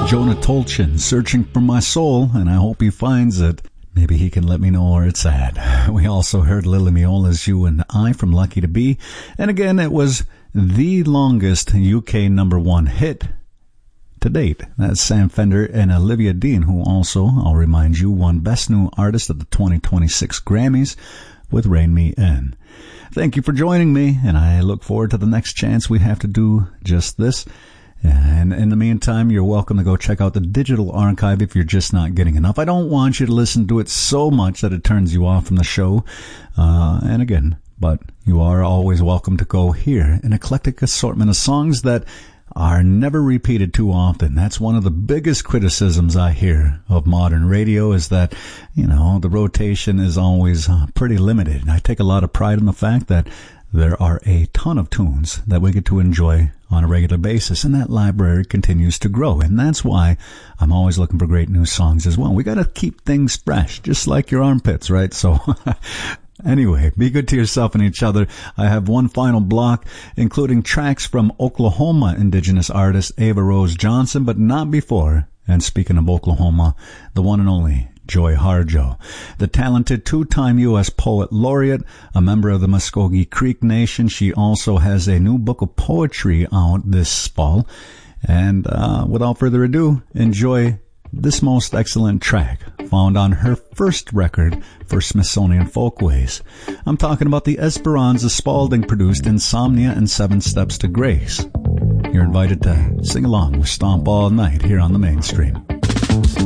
Jonah Tolchin, Searching for My Soul, and I hope he finds it. Maybe he can let me know where it's at. We also heard Lily Miola's You and I from Lucky to Be, and again, it was the longest UK number one hit to date. That's Sam Fender and Olivia Dean, who also, I'll remind you, won Best New Artist at the 2026 Grammys with Rein Me In. Thank you for joining me, and I look forward to the next chance we have to do just this. And in the meantime, you're welcome to go check out the digital archive if you're just not getting enough. I don't want you to listen to it so much that it turns you off from the show. And again, but you are always welcome to go hear an eclectic assortment of songs that are never repeated too often. That's one of the biggest criticisms I hear of modern radio, is that, the rotation is always pretty limited. And I take a lot of pride in the fact that there are a ton of tunes that we get to enjoy on a regular basis, and that library continues to grow. And that's why I'm always looking for great new songs as well. We got to keep things fresh, just like your armpits, right? So anyway, be good to yourself and each other. I have one final block, including tracks from Oklahoma indigenous artist Ava Rose Johnson, but not before. And speaking of Oklahoma, the one and only Joy Harjo, the talented two-time U.S. Poet Laureate, a member of the Muskogee Creek Nation. She also has a new book of poetry out this fall. And without further ado, enjoy this most excellent track found on her first record for Smithsonian Folkways. I'm talking about the Esperanza Spalding-produced Insomnia and 7 Steps to Grace. You're invited to sing along with Stomp All Night here on the Mainstream.